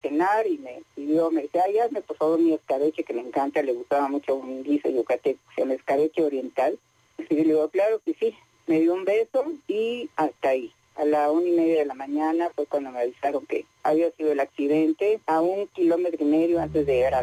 cenar y me pidió, me dice, ay, hazme por favor mi escabeche, que me encanta, le gustaba mucho un guiso yucateco, se llama escabeche oriental. Y le digo, claro que sí. Me dio un beso y hasta ahí. A la 1:30 de la mañana fue cuando me avisaron que había sido el accidente, a 1,5 kilómetros antes de llegar a